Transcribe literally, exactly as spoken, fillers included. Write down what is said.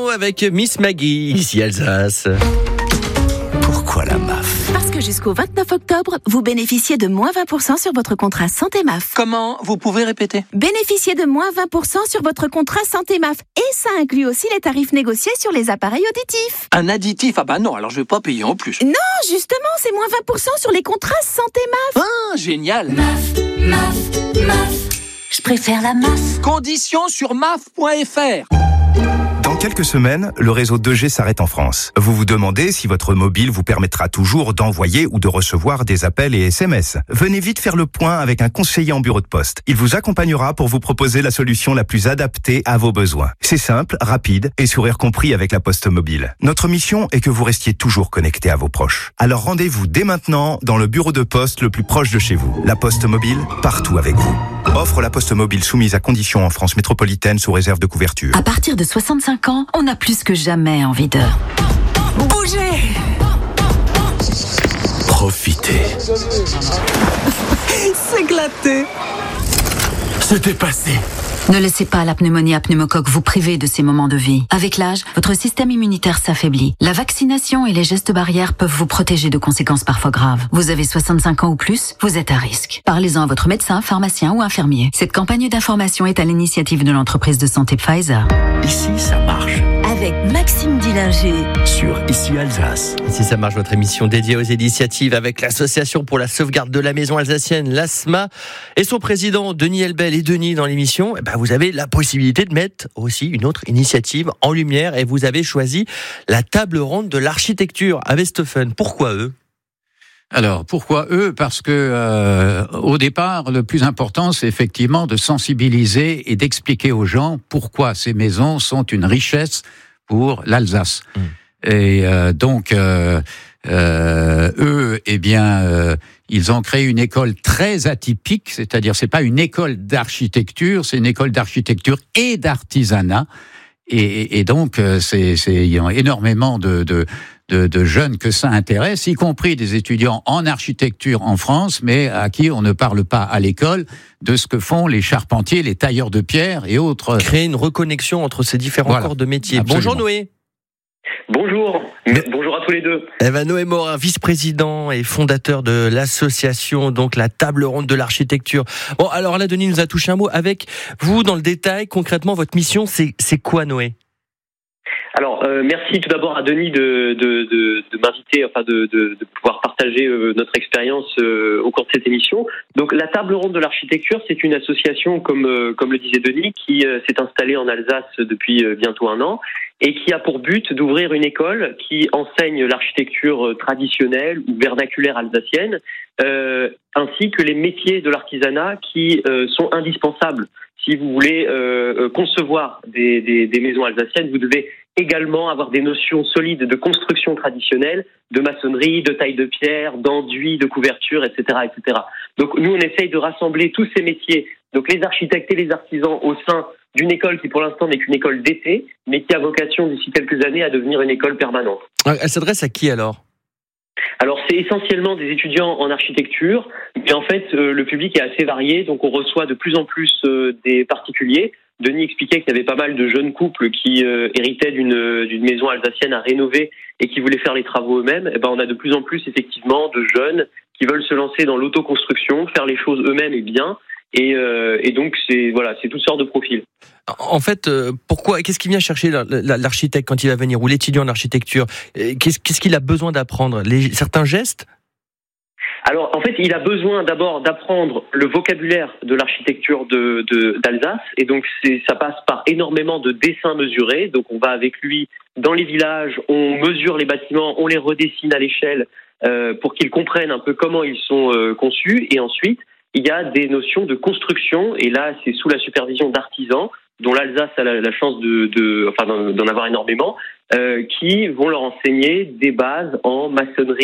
météo avec Miss Maggie, ici Alsace. Pourquoi la M A F ? Parce que jusqu'au vingt-neuf octobre, vous bénéficiez de moins vingt pour cent sur votre contrat Santé M A F. Comment ? Vous pouvez répéter ? Bénéficiez de moins vingt pour cent sur votre contrat Santé M A F. Et ça inclut aussi les tarifs négociés sur les appareils auditifs. Un additif ? Ah bah non, alors je vais pas payer en plus. Non, justement, c'est moins vingt pour cent sur les contrats Santé M A F. Ah, génial ! M A F, M A F, M A F. Je préfère la M A F. Conditions sur M A F point F R. Dans quelques semaines, le réseau deux G s'arrête en France. Vous vous demandez si votre mobile vous permettra toujours d'envoyer ou de recevoir des appels et S M S. Venez vite faire le point avec un conseiller en bureau de poste. Il vous accompagnera pour vous proposer la solution la plus adaptée à vos besoins. C'est simple, rapide et sourire compris avec la Poste Mobile. Notre mission est que vous restiez toujours connecté à vos proches. Alors rendez-vous dès maintenant dans le bureau de poste le plus proche de chez vous. La Poste Mobile, partout avec vous. Offre la Poste Mobile soumise à conditions en France métropolitaine sous réserve de couverture. À partir de soixante-cinq ans, on a plus que jamais envie de bouger. Profitez. S'éclater. Se dépasser. Ne laissez pas la pneumonie à pneumocoque vous priver de ces moments de vie. Avec l'âge, votre système immunitaire s'affaiblit. La vaccination et les gestes barrières peuvent vous protéger de conséquences parfois graves. Vous avez soixante-cinq ans ou plus, vous êtes à risque. Parlez-en à votre médecin, pharmacien ou infirmier. Cette campagne d'information est à l'initiative de l'entreprise de santé Pfizer. Ici, ça marche. Avec Maxime Dillinger. Sur Ici Alsace. Ici ça marche, votre émission dédiée aux initiatives avec l'Association pour la sauvegarde de la maison alsacienne, l'A S M A, et son président Denis Elbel. Et Denis, dans l'émission, eh ben, vous avez la possibilité de mettre aussi une autre initiative en lumière et vous avez choisi la table ronde de l'architecture à Westhoffen. Pourquoi eux ? Alors, pourquoi eux ? Parce que euh, au départ, le plus important, c'est effectivement de sensibiliser et d'expliquer aux gens pourquoi ces maisons sont une richesse pour l'Alsace. Mmh. Et euh, donc, euh, euh, eux, eh bien, euh, ils ont créé une école très atypique, c'est-à-dire c'est pas une école d'architecture, c'est une école d'architecture et d'artisanat. Et, et donc, c'est, c'est il y a énormément de, de De, de jeunes que ça intéresse, y compris des étudiants en architecture en France, mais à qui on ne parle pas à l'école de ce que font les charpentiers, les tailleurs de pierre et autres. Créer une reconnexion entre ces différents voilà. corps de métier. Absolument. Bonjour Noé. Bonjour, Mais... bonjour à tous les deux. Eh ben Noé Morin, vice-président et fondateur de l'association, donc la table ronde de l'architecture. Bon, alors là, Denis nous a touché un mot. Avec vous, dans le détail, concrètement, votre mission, c'est, c'est quoi, Noé ? Alors, euh, merci tout d'abord à Denis de, de, de, de m'inviter, enfin de, de, de pouvoir partager euh, notre expérience euh, au cours de cette émission. Donc, la table ronde de l'architecture, c'est une association, comme euh, comme le disait Denis, qui euh, s'est installée en Alsace depuis euh, bientôt un an et qui a pour but d'ouvrir une école qui enseigne l'architecture traditionnelle ou vernaculaire alsacienne, euh, ainsi que les métiers de l'artisanat qui euh, sont indispensables. Si vous voulez euh, concevoir des, des, des maisons alsaciennes, vous devez également avoir des notions solides de construction traditionnelle, de maçonnerie, de taille de pierre, d'enduit, de couverture, et cetera, et cetera. Donc nous, on essaye de rassembler tous ces métiers, donc les architectes et les artisans, au sein d'une école qui pour l'instant n'est qu'une école d'été, mais qui a vocation d'ici quelques années à devenir une école permanente. Elle s'adresse à qui alors ? Alors c'est essentiellement des étudiants en architecture, mais en fait euh, le public est assez varié, donc on reçoit de plus en plus euh, des particuliers. Denis expliquait qu'il y avait pas mal de jeunes couples qui euh, héritaient d'une, d'une maison alsacienne à rénover et qui voulaient faire les travaux eux-mêmes. Et ben on a de plus en plus effectivement de jeunes qui veulent se lancer dans l'autoconstruction, faire les choses eux-mêmes et bien. Et, euh, et donc c'est voilà, c'est toutes sortes de profils. En fait, euh, pourquoi Qu'est-ce qu'il vient chercher l'architecte quand il va venir, ou l'étudiant en architecture ? Qu'est-ce, qu'est-ce qu'il a besoin d'apprendre ? Les, certains gestes ? Alors, en fait, il a besoin d'abord d'apprendre le vocabulaire de l'architecture de, de, d'Alsace. Et donc, c'est, ça passe par énormément de dessins mesurés. Donc, on va avec lui dans les villages, on mesure les bâtiments, on les redessine à l'échelle euh, pour qu'ils comprennent un peu comment ils sont euh, conçus. Et ensuite, il y a des notions de construction. Et là, c'est sous la supervision d'artisans, dont l'Alsace a la, la chance de, de, enfin, d'en, d'en avoir énormément, euh, qui vont leur enseigner des bases en maçonnerie,